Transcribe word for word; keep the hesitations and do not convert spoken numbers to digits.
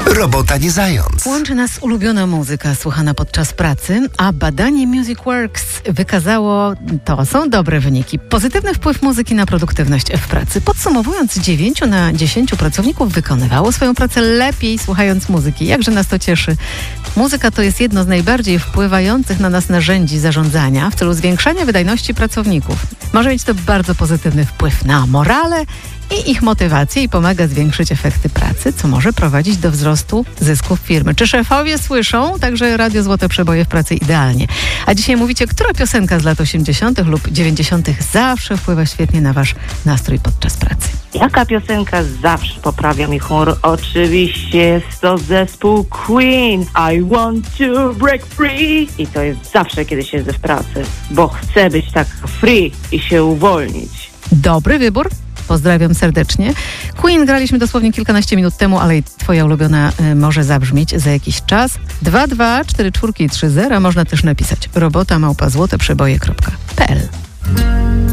Robota nie zając. Łączy nas ulubiona muzyka słuchana podczas pracy, a badanie MusicWorks wykazało, to są dobre wyniki. Pozytywny wpływ muzyki na produktywność w pracy. Podsumowując, dziewięciu na dziesięciu pracowników wykonywało swoją pracę lepiej słuchając muzyki. Jakże nas to cieszy. Muzyka to jest jedno z najbardziej wpływających na nas narzędzi zarządzania w celu zwiększania wydajności pracowników. Może mieć to bardzo pozytywny wpływ na morale i ich motywację i pomaga zwiększyć efekty pracy, co może prowadzić do wzrostu zysków firmy. Czy szefowie słyszą? Także Radio Złote Przeboje w pracy idealnie. A dzisiaj mówicie, która piosenka z lat osiemdziesiątych lub dziewięćdziesiątych zawsze wpływa świetnie na wasz nastrój podczas pracy? Jaka piosenka zawsze poprawia mi humor? Oczywiście jest to zespół Queen. I want to break free. I to jest zawsze, kiedy siedzę w pracy, bo chcę być tak free i się uwolnić. Dobry wybór. Pozdrawiam serdecznie. Queen graliśmy dosłownie kilkanaście minut temu, ale i twoja ulubiona y, może zabrzmieć za jakiś czas. dwa dwa cztery cztery trzy zero. Można też napisać robota małpa złote przeboje kropka p l.